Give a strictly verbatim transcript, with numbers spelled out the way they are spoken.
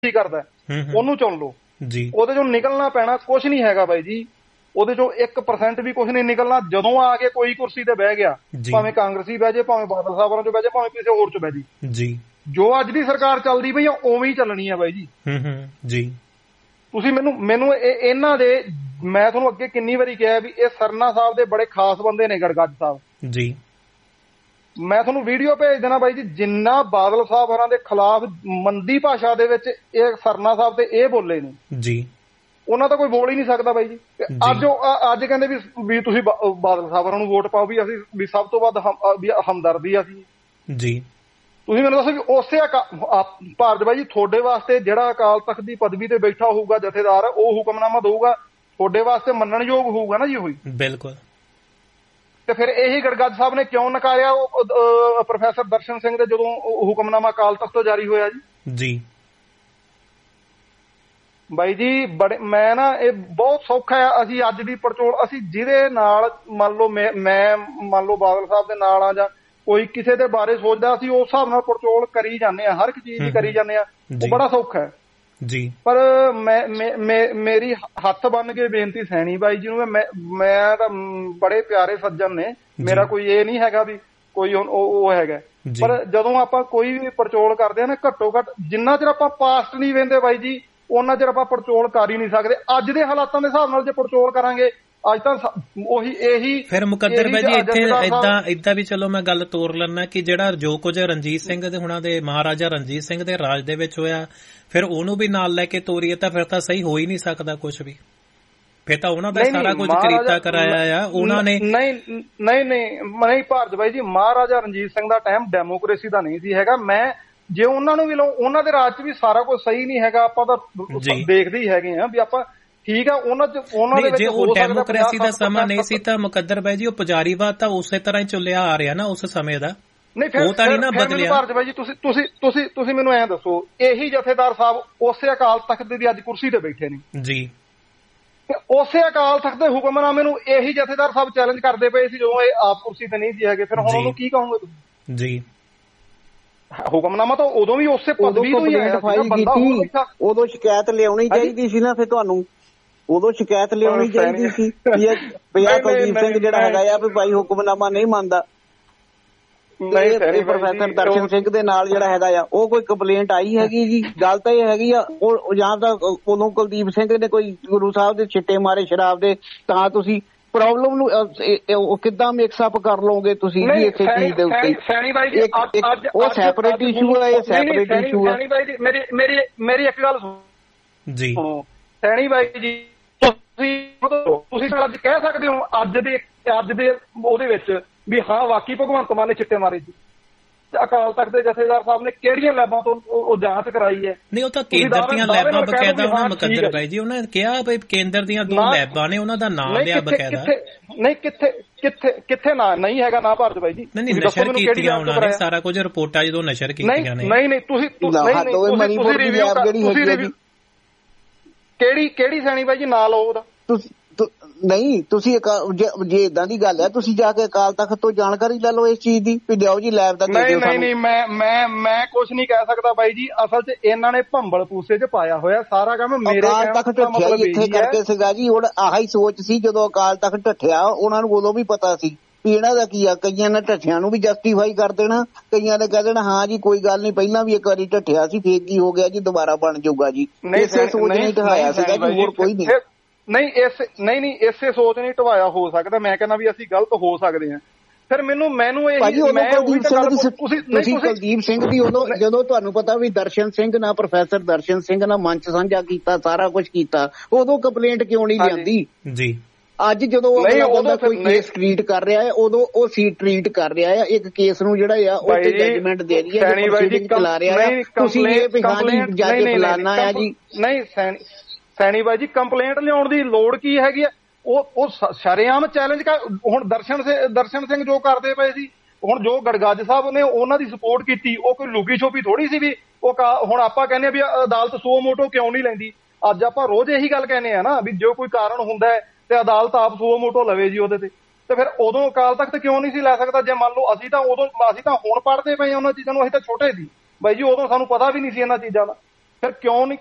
ਕਰਦਾ ਉਹਨੂੰ ਚੁਣ ਲਓ ਜੀ। ਉਹਦੇ ਚੋਂ ਨਿਕਲਣਾ ਪੈਣਾ ਕੁਛ ਨਹੀਂ ਹੈਗਾ ਬਾਈ ਜੀ, ਉਹਦੇ ਚੋਂ ਇੱਕ ਪਰਸੈਂਟ ਵੀ ਕੁਛ ਨਹੀਂ ਨਿਕਲਣਾ। ਜਦੋਂ ਆ ਕੇ ਕੋਈ ਕੁਰਸੀ ਤੇ ਬਹਿ ਗਿਆ, ਭਾਵੇਂ ਕਾਂਗਰਸੀ ਬਹਿ ਜੇ, ਭਾਵੇਂ ਬਾਦਲ ਸਾਹਿਬਾਂ ਚ ਬਹਿ ਜੇ, ਭਾਵੇਂ ਕਿਸੇ ਹੋਰ ਚ ਬਹਿ ਜੀ, ਜੋ ਅੱਜ ਦੀ ਸਰਕਾਰ ਚੱਲਦੀ ਪਈ ਆ ਉਵੇਂ ਹੀ ਚੱਲਣੀ ਆ ਬਾਈ ਜੀ। ਜੀ ਤੁਸੀਂ ਮੈਨੂੰ ਮੈਨੂੰ ਇਹਨਾਂ ਦੇ, ਮੈਂ ਤੁਹਾਨੂੰ ਅੱਗੇ ਕਿੰਨੀ ਵਾਰੀ ਕਿਹਾ ਵੀ ਇਹ ਸਰਨਾ ਸਾਹਿਬ ਦੇ ਬੜੇ ਖਾਸ ਬੰਦੇ ਨੇ ਗੜਗੱਜ ਸਾਹਿਬ ਜੀ। ਮੈਂ ਤੁਹਾਨੂੰ ਵੀਡੀਓ ਭੇਜ ਦੇਣਾ ਬਾਈ ਜੀ, ਜਿੰਨਾ ਬਾਦਲ ਸਾਹਿਬ ਹੋਰਾਂ ਦੇ ਖਿਲਾਫ ਮੰਦੀ ਭਾਸ਼ਾ ਦੇ ਵਿੱਚ ਇਹ ਸਰਨਾ ਸਾਹਿਬ ਤੇ ਇਹ ਬੋਲੇ ਨੇ ਜੀ, ਉਹਨਾਂ ਤਾਂ ਕੋਈ ਬੋਲ ਹੀ ਨਹੀਂ ਸਕਦਾ ਬਾਈ ਜੀ। ਅੱਜ ਅੱਜ ਕਹਿੰਦੇ ਵੀ ਵੀ ਤੁਸੀਂ ਬਾਦਲ ਸਾਹਿਬ ਹੋਰਾਂ ਨੂੰ ਵੋਟ ਪਾਓ, ਵੀ ਅਸੀਂ ਵੀ ਸਭ ਤੋਂ ਵੱਧ ਹਮਦਰਦੀ ਆ ਅਸੀਂ ਜੀ। ਤੁਸੀਂ ਮੈਨੂੰ ਦੱਸੋ ਵੀ ਉਸੇ ਭਾਰਤ ਬਾਈ ਜੀ ਤੁਹਾਡੇ ਵਾਸਤੇ ਜਿਹੜਾ ਅਕਾਲ ਤਖਤ ਦੀ ਪਦਵੀ ਤੇ ਬੈਠਾ ਹੋਊਗਾ ਜਥੇਦਾਰ, ਉਹ ਹੁਕਮਨਾਮਾ ਦਊਗਾ, ਤੁਹਾਡੇ ਵਾਸਤੇ ਮੰਨਣਯੋਗ ਹੋਊਗਾ ਨਾ ਜੀ ਉਹੀ। ਬਿਲਕੁਲ। ਤੇ ਫਿਰ ਇਹੀ ਗੜਗੱਜ ਸਾਹਿਬ ਨੇ ਕਿਉਂ ਨਕਾਰਿਆ ਉਹ ਪ੍ਰੋਫੈਸਰ ਦਰਸ਼ਨ ਸਿੰਘ ਦੇ ਜਦੋਂ ਹੁਕਮਨਾਮਾ ਅਕਾਲ ਤਖਤ ਤੋਂ ਜਾਰੀ ਹੋਇਆ ਜੀ ਜੀ। ਬਾਈ ਜੀ ਬੜੇ ਮੈਂ ਨਾ ਇਹ ਬਹੁਤ ਸੌਖਾ ਆ, ਅਸੀਂ ਅੱਜ ਦੀ ਪੜਚੋਲ ਅਸੀਂ ਜਿਹਦੇ ਨਾਲ ਮੰਨ ਲਓ ਮੈਂ ਮੈਂ ਮੰਨ ਲਓ ਬਾਦਲ ਸਾਹਿਬ ਦੇ ਨਾਲ ਆ ਜਾਂ ਕੋਈ ਕਿਸੇ ਦੇ ਬਾਰੇ ਸੋਚਦਾ, ਅਸੀਂ ਉਸ ਹਿਸਾਬ ਨਾਲ ਪੜਚੋਲ ਕਰੀ ਜਾਂਦੇ ਆ, ਹਰ ਇੱਕ ਚੀਜ਼ ਦੀ ਕਰੀ ਜਾਂਦੇ ਆ, ਉਹ ਬੜਾ ਸੌਖਾ ਹੈ ਜੀ। ਪਰ ਮੈਂ ਮੇਰੀ ਹੱਥ ਬੰਨ ਕੇ ਬੇਨਤੀ ਸੈਣੀ ਬਾਈ ਜੀ ਨੂੰ, ਮੈਂ ਮੈਂ ਤਾਂ ਬੜੇ ਪਿਆਰੇ ਸੱਜਣ ਨੇ, ਮੇਰਾ ਕੋਈ ਇਹ ਨਹੀਂ ਹੈਗਾ ਵੀ ਕੋਈ ਉਹ ਹੈਗਾ, ਪਰ ਜਦੋਂ ਆਪਾਂ ਕੋਈ ਵੀ ਪੜਚੋਲ ਕਰਦੇ ਆ ਨਾ, ਘੱਟੋ ਘੱਟ ਜਿੰਨਾ ਚਿਰ ਆਪਾਂ ਪਾਸਟ ਨਹੀਂ ਵਹਿੰਦੇ ਬਾਈ ਜੀ ਉਹਨਾਂ ਚਿਰ ਆਪਾਂ ਪੜਚੋਲ ਕਰ ਹੀ ਨਹੀਂ ਸਕਦੇ। ਅੱਜ ਦੇ ਹਾਲਾਤਾਂ ਦੇ ਹਿਸਾਬ ਨਾਲ ਜੇ ਪੜਚੋਲ ਕਰਾਂਗੇ ਅੱਜ ਤਾਂ ਉਹੀ ਇਹੀ ਫਿਰ ਮੁਕੱਦਰ ਬਾਈ ਜੀ ਇੱਥੇ ਏਦਾਂ ਏਦਾਂ ਵੀ ਚਲੋ ਮੈਂ ਗੱਲ ਤੋਰ ਲੈਣਾ ਕਿ ਜਿਹੜਾ ਜੋ ਕੁਝ ਰਣਜੀਤ ਸਿੰਘ ਦੇ ਹੁਣਾਂ ਦੇ ਮਹਾਰਾਜਾ ਰਣਜੀਤ ਸਿੰਘ ਦੇ ਰਾਜ ਦੇ ਵਿੱਚ ਹੋਇਆ, ਫਿਰ ਉਹਨੂੰ ਵੀ ਨਾਲ ਲੈ ਕੇ ਤੋਰੀਏ ਤਾਂ ਫਿਰ ਤਾਂ ਸਹੀ ਹੋ ਹੀ ਨਹੀਂ ਸਕਦਾ ਕੁਛ ਵੀ। ਫਿਰ ਤਾਂ ਉਹਨਾਂ ਦਾ ਸਾਰਾ ਕੁਝ ਕਰੀਤਾ ਕਰਾਇਆ ਆ ਉਹਨਾਂ ਨੇ। ਨਹੀਂ ਨਹੀਂ ਨਹੀਂ ਨਹੀਂ ਭਾਰਤ ਬਾਈ ਜੀ, ਮਹਾਰਾਜਾ ਰਣਜੀਤ ਸਿੰਘ ਦਾ ਟਾਈਮ ਡੈਮੋਕ੍ਰੇਸੀ ਦਾ ਨਹੀਂ ਸੀ ਹੈਗਾ। ਮੈਂ ਜੇ ਉਹਨਾਂ ਨੂੰ ਵੀ ਲਓ, ਉਹਨਾਂ ਦੇ ਰਾਜ ਚ ਵੀ ਸਾਰਾ ਕੁਝ ਸਹੀ ਨਹੀਂ ਹੈਗਾ, ਆਪਾਂ ਤਾਂ ਦੇਖਦੇ ਹੀ ਹੈਗੇ ਆ ਵੀ ਆਪਾਂ ਠੀਕ ਆ ਉਹਨਾਂ ਚ ਉਹਨਾਂ ਦੇ ਵਿੱਚ ਉਹ ਡੈਮੋਕ੍ਰੇਸੀ ਦਾ ਸਮਾਂ ਨਹੀਂ ਸੀ ਤਾਂ ਮੁਕੱਦਰ ਬਾਈ ਜੀ ਉਹ ਪੁਜਾਰੀਵਾਦ ਤਾਂ ਉਸੇ ਤਰ੍ਹਾਂ ਹੀ ਚੱਲਿਆ ਆ ਰਿਹਾ ਨਾ ਉਸ ਸਮੇਂ ਦਾ। ਨਹੀਂ ਉਹ ਤਾਂ ਨਹੀਂ ਨਾ ਬਦਲਿਆ। ਭਾਰਤ ਬਾਈ ਜੀ ਤੁਸੀਂ ਤੁਸੀਂ ਤੁਸੀਂ ਤੁਸੀਂ ਮੈਨੂੰ ਐਂ ਦੱਸੋ, ਇਹੀ ਜਥੇਦਾਰ ਸਾਹਿਬ ਉਸੇ ਅਕਾਲ ਤਖਤ ਦੀ ਅੱਜ ਕੁਰਸੀ ਤੇ ਬੈਠੇ ਨੇ ਜੀ, ਤੇ ਉਸੇ ਅਕਾਲ ਤਖਤ ਦੇ ਹੁਕਮਨਾਮੇ ਨੂੰ ਇਹੀ ਜਥੇਦਾਰ ਸਾਹਿਬ ਚੈਲੰਜ ਕਰਦੇ ਪਏ ਸੀ ਜਦੋਂ ਇਹ ਆਪ ਕੁਰਸੀ ਤੇ ਨਹੀਂ ਸੀ ਹੈਗੇ, ਫਿਰ ਹੁਣ ਉਹਨੂੰ ਕੀ ਕਹੋਗੇ ਤੁਸੀਂ ਜੀ? ਹੁਕਮਨਾਮਾ ਤਾਂ ਉਦੋਂ ਵੀ ਉਸੇ ਪਦਵੀ ਤੋਂ ਹੀ ਆਇਆ ਸੀ, ਉਦੋਂ ਸ਼ਿਕਾਇਤ ਲਿਆਉਣੀ ਚਾਹੀਦੀ ਸੀ ਨਾ, ਫਿਰ ਤੁਹਾਨੂੰ ਉਦੋਂ ਸ਼ਿਕਾਇਤ ਲਿਆਉਣੀ ਚਾਹੀਦੀ ਸੀ ਪਿਆ ਕੁਲਦੀਪ ਸਿੰਘ ਜਿਹੜਾ ਹੈਗਾ ਆ ਵੀ ਭਾਈ ਹੁਕਮਨਾਮਾ ਨਹੀਂ ਮੰਨਦਾ। ਪ੍ਰੋਫੈਸਰ ਦਰਸ਼ਨ ਸਿੰਘ ਦੇ ਨਾਲ ਜਿਹੜਾ ਹੈਗਾ ਆ ਉਹ ਕੋਈ ਕੰਪਲੇਂਟ ਆਈ ਹੈਗੀ ਜੀ? ਗੱਲ ਤਾਂ ਇਹ ਹੈਗੀ ਆ ਉਹ ਜਾਂ ਤਾਂ ਉਦੋਂ ਕੁਲਦੀਪ ਸਿੰਘ ਨੇ ਕੋਈ ਗੁਰੂ ਸਾਹਿਬ ਦੇ ਛਿੱਟੇ ਮਾਰੇ ਸ਼ਰਾਬ ਦੇ, ਤਾਂ ਤੁਸੀਂ ਪ੍ਰੋਬਲਮ ਨੂੰ ਉਹ ਕਿੱਦਾਂ ਮਿਕਸ ਅਪ ਕਰ ਲਓਗੇ ਤੁਸੀਂ ਜੀ ਇਸੇ ਚੀਜ਼ ਦੇ ਉੱਤੇ? ਉਹ ਸੈਪਰੇਟ ਇਸ਼ੂ ਹੈ, ਇਹ ਸੈਪਰੇਟ ਇਸ਼ੂ ਹੈ। ਮੇਰੀ ਮੇਰੀ ਮੇਰੀ ਇੱਕ ਗੱਲ ਜੀ ਸੈਣੀ ਬਾਈ ਜੀ, ਤੁਸੀਂ ਤੁਸੀਂ ਅੱਜ ਕਹਿ ਸਕਦੇ ਹੋ ਅੱਜ ਦੇ ਅੱਜ ਦੇ ਉਹਦੇ ਵਿੱਚ ਵੀ ਹਾਂ ਵਾਕਈ ਭਗਵੰਤ ਮਾਨ ਨੇ ਚਿੱਟੇ ਮਾਰੇ ਜੀ, ਅਕਾਲ ਤਖਤ ਦੇ ਜਥੇਦਾਰ ਸਾਹਿਬ ਨੇ ਕਿਹੜੀਆਂ ਲੈਬਾਂ ਤੋਂ ਉਹ ਜਾਂਚ ਕਰਾਈ ਹੈ? ਨਹੀਂ ਉਹ ਤਾਂ ਕੇਂਦਰ ਦੀਆਂ ਲੈਬਾਂ ਬਕਾਇਦਾ ਉਹਨਾਂ ਮੁਕੱਦਰ ਬਾਈ ਜੀ ਉਹਨਾਂ ਨੇ ਕਿਹਾ ਵੀ ਕੇਂਦਰ ਦੀਆਂ ਦੋ ਲੈਬਾਂ ਨੇ, ਉਹਨਾਂ ਦਾ ਨਾਮ ਲਿਆ ਬਕਾਇਦਾ। ਨਹੀਂ ਕਿੱਥੇ ਕਿੱਥੇ ਕਿੱਥੇ ਨਾ ਨਹੀਂ ਹੈਗਾ ਨਾ ਭਾਰਤ ਬਾਈ ਜੀ। ਨਹੀਂ ਨਸ਼ਰ ਕੀਤੀਆਂ ਉਹਨਾਂ ਨੇ ਸਾਰਾ ਕੁਝ, ਰਿਪੋਰਟਾਂ ਜਦੋਂ ਨਸ਼ਰ ਕੀਤੀਆਂ ਨੇ। ਨਹੀਂ ਨਹੀਂ ਤੁਸੀਂ ਕਿਹੜੀ ਕਿਹੜੀ ਸੈਣੀ ਬਾਈ ਜੀ ਨਾਂ ਲਓ ਉਹਦਾ। ਨਹੀਂ ਤੁਸੀਂ ਜੇ ਏਦਾਂ ਦੀ ਗੱਲ ਹੈ ਤੁਸੀਂ ਜਾ ਕੇ ਅਕਾਲ ਤਖਤ ਤੋਂ ਜਾਣਕਾਰੀ ਲੈ ਲਓ ਇਸ ਚੀਜ਼ ਦੀ ਵੀ ਲਿਆਓ ਜੀ ਲੈਬ ਦਾ। ਨਹੀਂ ਨਹੀਂ ਨਹੀਂ ਮੈਂ ਮੈਂ ਮੈਂ ਕੁਛ ਨਹੀਂ ਕਹਿ ਸਕਦਾ ਬਾਈ ਜੀ, ਅਸਲ ਚ ਇਹਨਾਂ ਨੇ ਭੰਬਲ ਪੂਸੇ ਚ ਪਾਇਆ ਹੋਇਆ ਸਾਰਾ ਕੰਮ। ਮੇਰੇ ਅਕਾਲ ਤਖਤ ਢੱਠਿਆ ਇੱਥੇ ਕਰਕੇ ਸੀਗਾ ਜੀ, ਹੁਣ ਆਹੀ ਸੋਚ ਸੀ ਜਦੋਂ ਅਕਾਲ ਤਖਤ ਢੱਠਿਆ ਉਹਨਾਂ ਨੂੰ ਉਦੋਂ ਵੀ ਪਤਾ ਸੀ ਵੀ ਇਹਨਾਂ ਦਾ ਕੀ ਆ। ਕਈਆਂ ਨੇ ਢੱਠਿਆਂ ਨੂੰ ਵੀ ਜਸਟੀਫਾਈ ਕਰ ਦੇਣਾ, ਕਈਆਂ ਨੇ ਕਹਿ ਦੇਣਾ ਹਾਂ ਜੀ ਕੋਈ ਗੱਲ ਨਹੀਂ ਪਹਿਲਾਂ ਵੀ ਇੱਕ ਵਾਰੀ ਢੱਠਿਆ ਸੀ ਫੇਰ ਕੀ ਹੋ ਗਿਆ ਜੀ ਦੁਬਾਰਾ ਬਣ ਜਾਊਗਾ ਜੀ। ਇਸੇ ਸੋਚ ਨੇ ਢਾਇਆ ਸੀਗਾ ਜੀ, ਹੋਰ ਕੋਈ ਨਹੀਂ। ਨਹੀਂ ਇਸ ਨਹੀਂ ਨਹੀਂ ਇਸੇ ਸੋਚ ਨਹੀਂ ਢਵਾਇਆ ਹੋ ਸਕਦਾ। ਮੈਂ ਕਹਿੰਦਾ ਵੀ ਅਸੀਂ ਗਲਤ ਹੋ ਸਕਦੇ ਹਾਂ। ਫਿਰ ਮੈਨੂੰ ਮੈਨੂੰ ਇਹ ਤੁਸੀਂ ਕੁਲਦੀਪ ਸਿੰਘ ਦੀ ਉਦੋਂ ਜਦੋਂ ਤੁਹਾਨੂੰ ਪਤਾ ਵੀ ਦਰਸ਼ਨ ਸਿੰਘ ਨਾਲ ਪ੍ਰੋਫੈਸਰ ਦਰਸ਼ਨ ਸਿੰਘ ਨਾਲ ਮੰਚ ਸਾਂਝਾ ਕੀਤਾ, ਸਾਰਾ ਕੁਝ ਕੀਤਾ, ਉਦੋਂ ਕੰਪਲੇਂਟ ਕਿਉਂ ਨਹੀਂ ਲਿਆਂਦੀ ਜੀ? ਅੱਜ ਜਦੋਂ ਬੰਦਾ ਕੋਈ ਕੇਸ ਟਰੀਟ ਕਰ ਰਿਹਾ ਹੈ ਉਦੋਂ ਉਹ ਸੀ ਟਰੀਟ ਕਰ ਰਿਹਾ ਹੈ ਇੱਕ ਕੇਸ ਨੂੰ ਜਿਹੜਾ ਆ ਉਹ ਤੇ ਜੱਜਮੈਂਟ ਦੇ ਰਹੀ ਹੈ, ਪ੍ਰੋਸੀਡਿੰਗ ਚਲਾ ਰਿਹਾ ਹੈ, ਤੁਸੀਂ ਇਹ ਵੀ ਹਾਂ ਜੀ ਜੱਜ ਫਲਾਨਾ ਆ ਜੀ। ਨਹੀਂ ਸੈਣੀ ਬਾਈ ਜੀ ਕੰਪਲੇਂਟ ਲਿਆਉਣ ਦੀ ਲੋੜ ਕੀ ਹੈਗੀ ਆ? ਉਹ ਉਹ ਸ਼ਰੇਆਮ ਚੈਲੰਜ ਕਰ। ਹੁਣ ਦਰਸ਼ਨ ਦਰਸ਼ਨ ਸਿੰਘ ਜੋ ਕਰਦੇ ਪਏ ਸੀ, ਹੁਣ ਜੋ ਗੜਗੱਜ ਸਾਹਿਬ ਨੇ ਉਹਨਾਂ ਦੀ ਸਪੋਰਟ ਕੀਤੀ, ਉਹ ਕੋਈ ਲੁਕੀ ਛੋਪੀ ਥੋੜੀ ਸੀ ਵੀ ਉਹ ਹੁਣ ਆਪਾਂ ਕਹਿੰਦੇ ਆ ਵੀ ਅਦਾਲਤ ਸੋ ਮੋਟੋ ਕਿਉਂ ਨਹੀਂ ਲੈਂਦੀ। ਅੱਜ ਆਪਾਂ ਰੋਜ਼ ਇਹੀ ਗੱਲ ਕਹਿੰਦੇ ਆ ਨਾ ਵੀ ਜੋ ਕੋਈ ਕਾਰਨ ਹੁੰਦਾ ਹੈ ਤੇ ਅਦਾਲਤ ਆਪ ਸੋ ਮੋਟੋ ਲਵੇ ਜੀ ਉਹਦੇ ਤੇ। ਤੇ ਫਿਰ ਉਦੋਂ ਅਕਾਲ ਤਖਤ ਕਿਉਂ ਨਹੀਂ ਸੀ ਲੈ ਸਕਦਾ? ਜੇ ਮੰਨ ਲਓ ਅਸੀਂ ਤਾਂ ਉਦੋਂ ਅਸੀਂ ਤਾਂ ਹੁਣ ਪੜ੍ਹਦੇ ਪਏ ਉਹਨਾਂ ਚੀਜ਼ਾਂ ਨੂੰ, ਅਸੀਂ ਤਾਂ ਛੋਟੇ ਸੀ ਬਾਈ ਜੀ, ਉਦੋਂ ਸਾਨੂੰ ਪਤਾ ਵੀ ਨਹੀਂ ਸੀ ਇਹਨਾਂ ਚੀਜ਼ਾਂ ਦਾ। ਫਿਰ ਕਿਉਂ ਨਹੀਂ